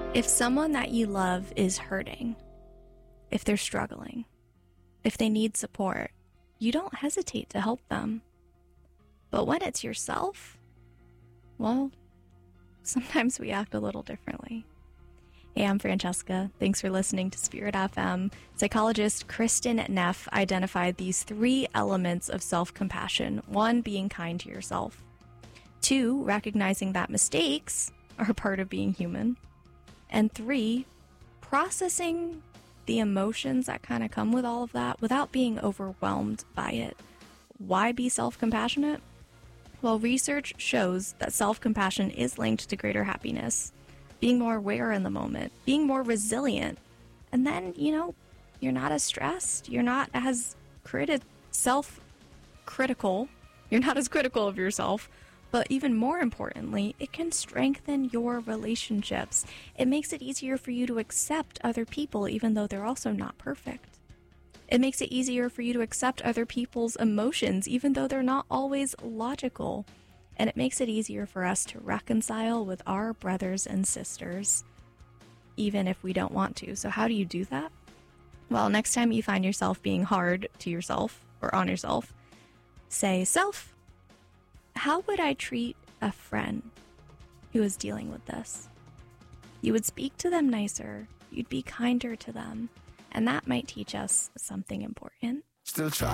If someone that you love is hurting, if they're struggling, if they need support, you don't hesitate to help them. But when it's yourself, well, sometimes we act a little differently. Hey, I'm Francesca. Thanks for listening to Spirit FM. Psychologist Kristen Neff identified these 3 elements of self-compassion. 1, being kind to yourself. 2, recognizing that mistakes are part of being human. And 3, processing the emotions that kind of come with all of that without being overwhelmed by it. Why be self-compassionate? Well, research shows that self-compassion is linked to greater happiness, being more aware in the moment, being more resilient. And then, you're not as stressed. You're not as self-critical. You're not as critical of yourself. But even more importantly, it can strengthen your relationships. It makes it easier for you to accept other people, even though they're also not perfect. It makes it easier for you to accept other people's emotions, even though they're not always logical. And it makes it easier for us to reconcile with our brothers and sisters, even if we don't want to. So how do you do that? Well, next time you find yourself being hard to yourself or on yourself, say, "Self, how would I treat a friend who is dealing with this?" You would speak to them nicer. You'd be kinder to them. And that might teach us something important. Still try.